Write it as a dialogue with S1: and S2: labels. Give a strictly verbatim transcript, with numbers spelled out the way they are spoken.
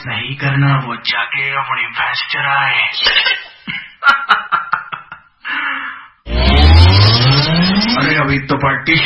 S1: नहीं करना, वो जाके अपनी भैंस चराए। अरे अभी तो पार्टी